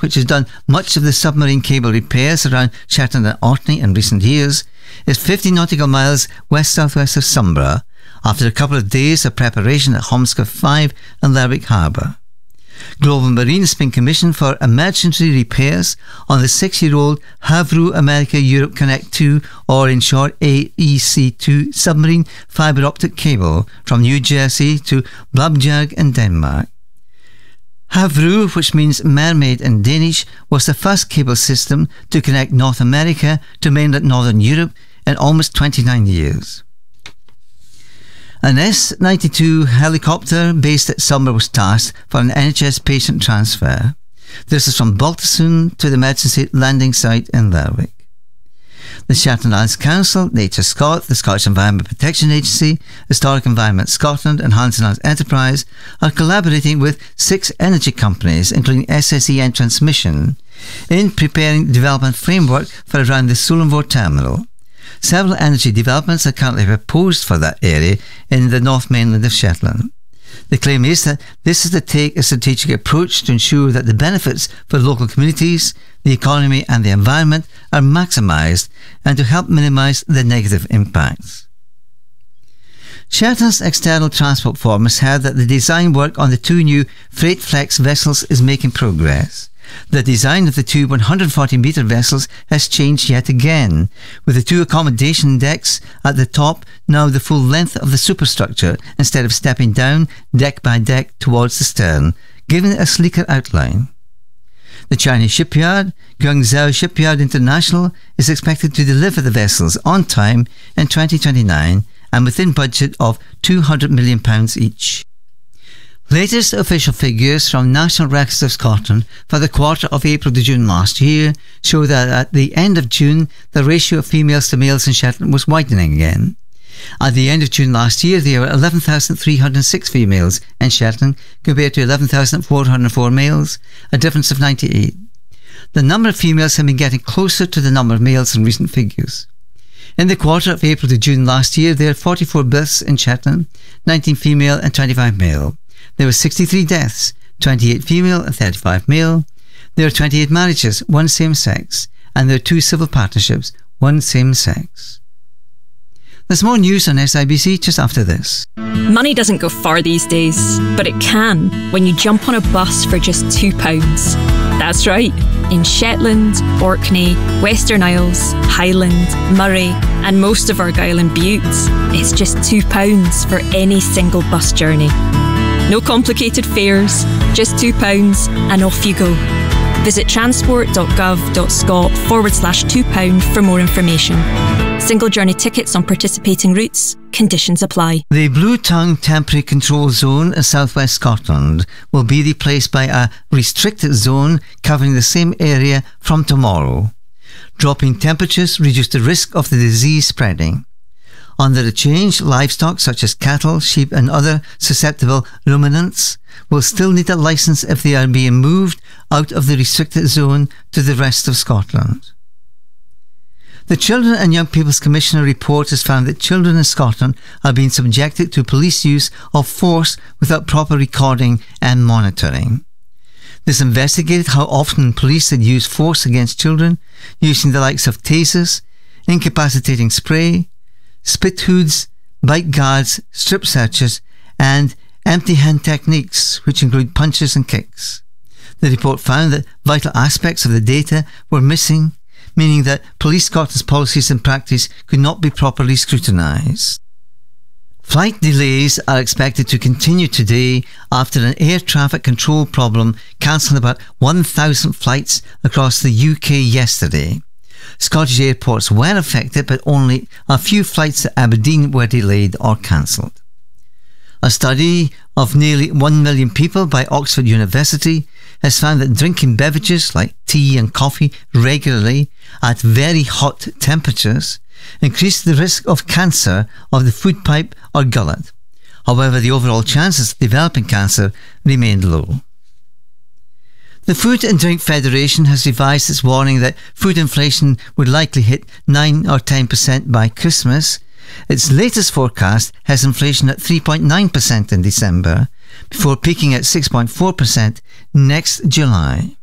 which has done much of the submarine cable repairs around Shetland and Orkney in recent years, is 50 nautical miles west-southwest of Sombra, after a couple of days of preparation at Holmscliff 5 and Lerwick Harbour. Global Marine has been commissioned for emergency repairs on the 6-year-old Havre America Europe Connect 2, or in short AEC2, submarine fibre optic cable from New Jersey to Blabjerg in Denmark. Havre, which means mermaid in Danish, was the first cable system to connect North America to mainland Northern Europe in almost 29 years. An S-92 helicopter based at Sombra was tasked for an NHS patient transfer. This is from Baltusund to the emergency landing site in Lerwick. The Shetland Islands Council, Nature Scot, the Scottish Environment Protection Agency, Historic Environment Scotland and Hansen Islands Enterprise are collaborating with 6 energy companies, including SSEN Transmission, in preparing development framework for around the Sullingvoord terminal. Several energy developments are currently proposed for that area in the North Mainland of Shetland. The claim is that this is to take a strategic approach to ensure that the benefits for local communities, the economy and the environment are maximised and to help minimise the negative impacts. Shetland's External Transport Forum has heard that the design work on the 2 new Freightflex vessels is making progress. The design of the 2 140-metre vessels has changed yet again, with the 2 accommodation decks at the top now the full length of the superstructure instead of stepping down deck by deck towards the stern, giving it a sleeker outline. The Chinese shipyard, Guangzhou Shipyard International, is expected to deliver the vessels on time in 2029 and within budget of £200 million each. Latest official figures from National Records of Scotland for the quarter of April to June last year show that at the end of June, the ratio of females to males in Shetland was widening again. At the end of June last year, there were 11,306 females in Shetland compared to 11,404 males, a difference of 98. The number of females have been getting closer to the number of males in recent figures. In the quarter of April to June last year, there were 44 births in Shetland, 19 female and 25 male. There were 63 deaths, 28 female and 35 male. There were 28 marriages, 1 same-sex, and there were 2 civil partnerships, 1 same-sex. There's more news on SIBC just after this. Money doesn't go far these days, but it can when you jump on a bus for just £2. That's right, in Shetland, Orkney, Western Isles, Highland, Murray and most of Argyll and Bute, it's just £2 for any single bus journey. No complicated fares, just £2 and off you go. Visit transport.gov.scot/£2 for more information. Single journey tickets on participating routes. Conditions apply. The Blue Tongue Temporary Control Zone in southwest Scotland will be replaced by a restricted zone covering the same area from tomorrow. Dropping temperatures reduce the risk of the disease spreading. Under the change, livestock such as cattle, sheep and other susceptible ruminants will still need a licence if they are being moved out of the restricted zone to the rest of Scotland. The Children and Young People's Commissioner report has found that children in Scotland are being subjected to police use of force without proper recording and monitoring. This investigated how often police had used force against children, using the likes of tasers, incapacitating spray, spit hoods, bite guards, strip searches and empty hand techniques, which include punches and kicks. The report found that vital aspects of the data were missing, meaning that Police Scotland's policies and practice could not be properly scrutinised. Flight delays are expected to continue today after an air traffic control problem cancelled about 1,000 flights across the UK yesterday. Scottish airports were affected, but only a few flights to Aberdeen were delayed or cancelled. A study of nearly 1 million people by Oxford University has found that drinking beverages like tea and coffee regularly at very hot temperatures increase the risk of cancer of the food pipe or gullet. However, the overall chances of developing cancer remained low. The Food and Drink Federation has revised its warning that food inflation would likely hit 9 or 10% by Christmas. Its latest forecast has inflation at 3.9% in December, before peaking at 6.4% next July.